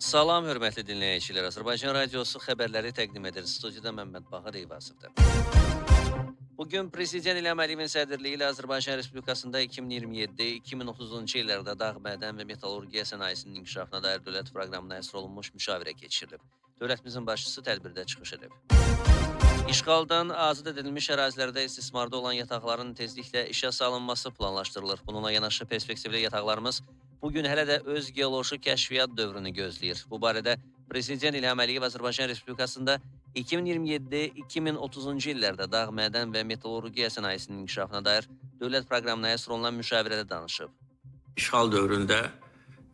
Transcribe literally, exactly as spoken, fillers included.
Salam, hörmətli dinləyicilər. Azərbaycan Radiosu xəbərləri təqdim edir. Studiyada Məmməd Bahar Eyvazovdur. Bugün Prezident İlham Əliyevin sədrliyi ilə Azərbaycan Respublikasında iki min iyirmi yeddi iki min otuzuncu illərdə dağ, mədən və metallurgiya sənayesinin inkişafına dair dövlət proqramına həsr olunmuş müşavirə keçirilib. Dövlətimizin başçısı tədbirdə çıxış edib. İşğaldan azad edilmiş ərazilərdə istismarda olan yataqların tezliklə işə salınması planlaşdırılır. Bununla yanaşı perspektivli yataqlarımız bugün hələ də öz geoloji kəşfiyyat dövrünü gözləyir. Bu barədə Prezident İlham Əliyev Azərbaycan Respublikasında iki min iyirmi yeddi iki min otuzuncu illərdə dağ, mədən və metallurgiya sənayesinin inkişafına dair dövlət proqramına həsr olunan müşavirədə danışıb. İşğal dövründə